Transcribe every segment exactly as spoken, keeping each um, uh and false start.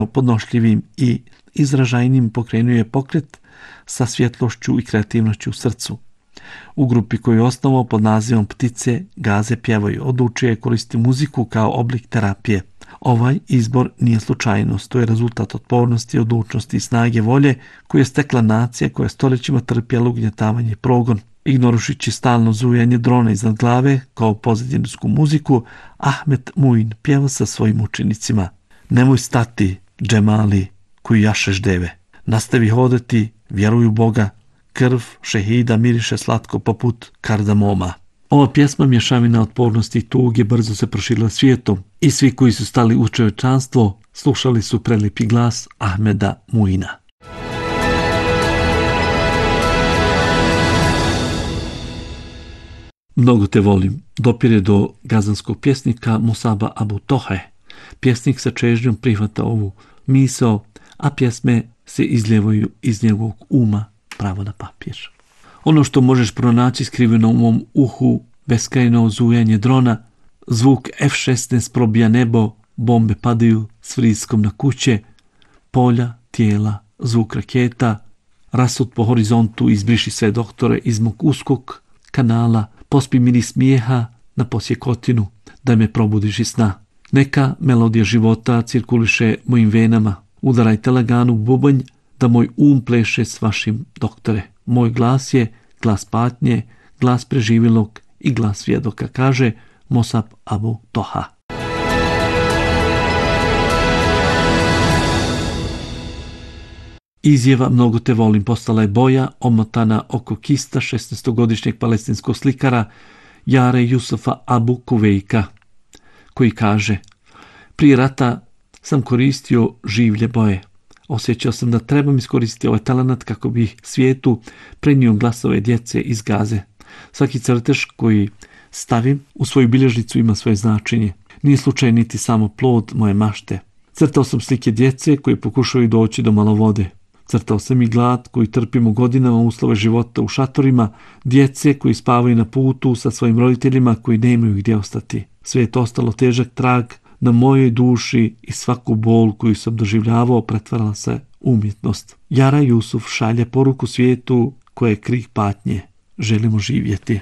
podnošljivim i izražajnim pokrenuo je pokret sa svjetlošću i kreativnošću u srcu. U grupi koju je osnovao pod nazivom Ptice gaze pjevaju odlučio je koristiti muziku kao oblik terapije. Ovaj izbor nije slučajnost, to je rezultat otpornosti, odlučnosti i snage volje koju je stekla nacija koja je stoljećima trpjela ugnjetavanje i progon. Ignorušići stalno zujanje drona iznad glave kao pozadinsku muziku, Ahmed Muin pjeva sa svojim učenicima: nemoj stati, džemali koji jašeš deve. Nastavi hodati, vjeruj u Boga, krv šehida miriše slatko poput kardamoma. Ova pjesma mješavina otpornosti i tuge brzo se proširila svijetom i svi koji su stali u čovječanstvo slušali su prelijepi glas Ahmeda Muina. Mnogo te volim dopire do gazanskog pjesnika Musaba Abu Tohe. Pjesnik sa čežnjom prihvata ovu misao, a pjesme se izljevaju iz njegovog uma pravo na papir. Ono što možeš pronaći skriveno u mom uhu, beskrajno zujanje drona, zvuk F šesnaest probija nebo, bombe padaju s vriskom na kuće, polja, tijela, zvuk raketa, rasut po horizontu izbriši sve doktore iz mog uskog kanala, pospi miris smijeha na posjekotinu, da me probudiš iz sna. Neka melodija života cirkuliše mojim venama, udarajte laganu bubanj, da moj um pleše s vašim doktore. Moj glas je glas patnje, glas preživjelog i glas svjedoka, kaže Musab Abu Toha. Izjava mnogo te volim postala je boja omotana oko kista šesnaestogodišnjeg palestinskog slikara Jare Jusufa Abu Kuvejka, koji kaže: prije rata sam koristio življe boje. Osjećao sam da trebam iskoristiti ovaj talenat kako bih svijetu prenio glasove djece iz Gaze. Svaki crtež koji stavim u svoju bilježnicu ima svoje značenje. Nije slučaj niti samo plod moje mašte. Crtao sam slike djece koji pokušaju doći do malo vode. Crtao sam i glad koji trpimo godinama uslove života u šatorima, djece koji spavaju na putu sa svojim roditeljima koji nemaju gdje ostati. Sve je to ostalo težak trag na mojoj duši i svaku bol koju sam doživljavao pretvarala se u umjetnost. Jara Jusuf šalje poruku svijetu koje je krik patnje. Želimo živjeti.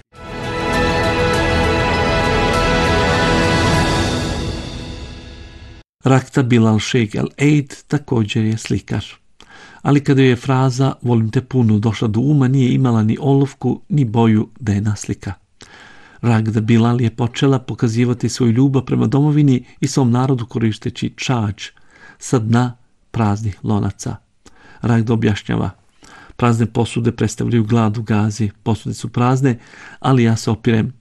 Rakta Bilal Sheikh El Eid također je slikar. Ali kada je fraza volim te puno došla do uma, nije imala ni olovku ni boju da je naslika. Ragda Bilal je počela pokazivati svoju ljubav prema domovini i svom narodu koristeći čađ sa dna praznih lonaca. Ragda objašnjava: prazne posude predstavljaju glad u Gazi, posude su prazne, ali ja se opirem.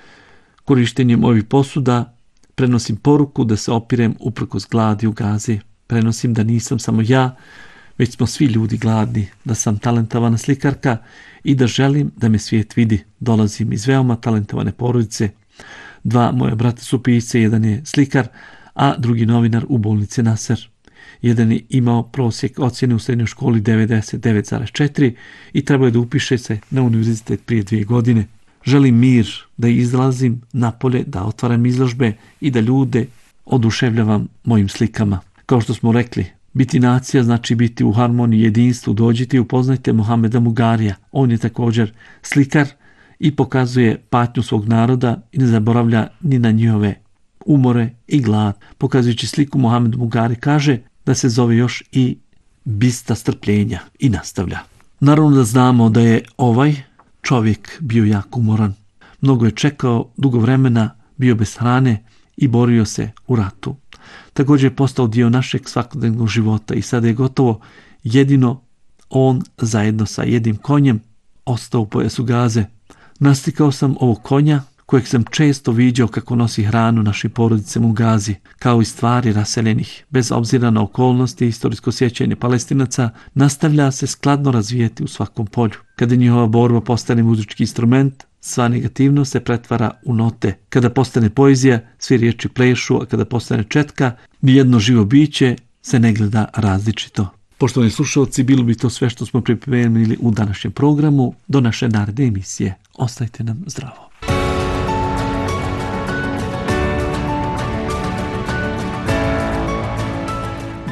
Korištenjem ovih posuda prenosim poruku da se opirem uprkos gladi u Gazi. Prenosim da nisam samo ja, već smo svi ljudi gladni, da sam talentovana slikarka i da želim da me svijet vidi. Dolazim iz veoma talentovane porodice. Dva moja brata su pisce, jedan je slikar, a drugi novinar u bolnici Nasser. Jedan je imao prosjek ocjene u srednjoj školi devedeset devet zarez četiri i trebao je da upiše se na univerzitet prije dvije godine. Želim mir, da izlazim napolje, da otvaram izložbe i da ljude oduševljavam mojim slikama. Kao što smo rekli, biti nacija znači biti u harmoniji, jedinstvu. Dođite i upoznajte Mohameda Mugarija. On je također slikar i pokazuje patnju svog naroda i ne zaboravlja ni na njihove umore i glad. Pokazujući sliku, Mohamed Mugari kaže da se zove još i bista strpljenja i nastavlja. Naravno da znamo da je ovaj čovjek bio jako umoran. Mnogo je čekao, dugo vremena bio bez hrane i borio se u ratu. Također je postao dio našeg svakodnevnog života i sada je gotovo jedino on zajedno sa jednim konjem ostao u pojasu Gaze. Naslikao sam ovog konja kojeg sam često viđao kako nosi hranu našim porodicama u Gazi, kao i stvari raseljenih. Bez obzira na okolnosti i historijsko sjećanje Palestinaca, nastavlja se skladno razvijeti u svakom polju. Kada njihova borba postane muzički instrument, sva negativnost se pretvara u note. Kada postane poezija, svi riječi plešu, a kada postane četka, nijedno živo biće se ne gleda različito. Poštovani slušalci, bilo bi to sve što smo pripremili u današnjem programu. Do naše naredne emisije. Ostajte nam zdravo.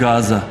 Gaza.